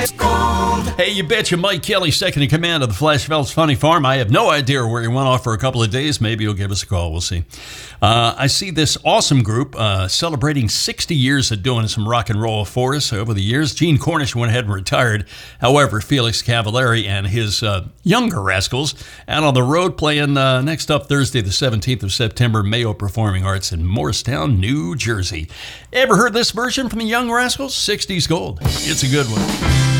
Hey, you betcha, Mike Kelly, second in command of the Flash Phelps Funny Farm. I have no idea where he went off for a couple of days. Maybe he'll give us a call. We'll see. I see this awesome group celebrating 60 years of doing some rock and roll for us over the years. Gene Cornish went ahead and retired. However, Felix Cavallari and his younger rascals out on the road playing next up Thursday, the 17th of September, Mayo Performing Arts in Morristown, New Jersey. Ever heard this version from the Young Rascals? 60s Gold. It's a good one.